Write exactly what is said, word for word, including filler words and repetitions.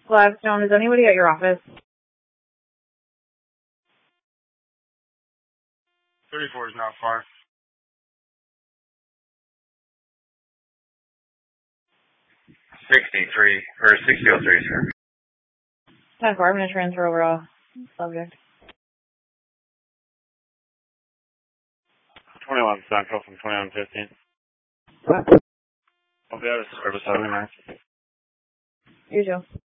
Gladstone, is anybody at your office? thirty-four is not far. sixty-three, or sixty oh three, sir. ten four, I'm going to transfer overall subject. twenty-one Central from twenty-one fifteen. I'll be out of service, I'll be nice. You too.